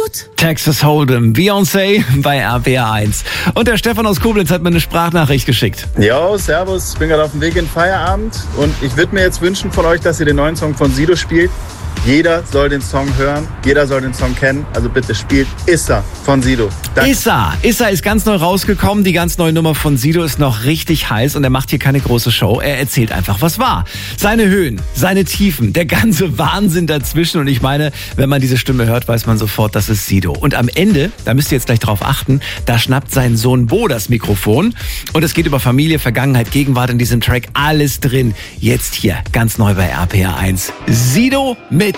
gut. Texas Hold'em, Beyoncé bei RPR 1. Und der Stefan aus Koblenz hat mir eine Sprachnachricht geschickt. Jo, servus, ich bin gerade auf dem Weg in den Feierabend und ich würde mir jetzt wünschen von euch, dass ihr den neuen Song von Sido spielt. Jeder soll den Song hören, jeder soll den Song kennen, also bitte spielt Issa von Sido. Danke. Issa ist ganz neu rausgekommen, die ganz neue Nummer von Sido ist noch richtig heiß und er macht hier keine große Show, er erzählt einfach, was war. Seine Höhen, seine Tiefen, der ganze Wahnsinn dazwischen und ich meine, wenn man diese Stimme hört, weiß man sofort, das ist Sido. Und am Ende, da müsst ihr jetzt gleich drauf achten, da schnappt sein Sohn Bo das Mikrofon und es geht über Familie, Vergangenheit, Gegenwart in diesem Track, alles drin. Jetzt hier, ganz neu bei RPR 1. Sido mit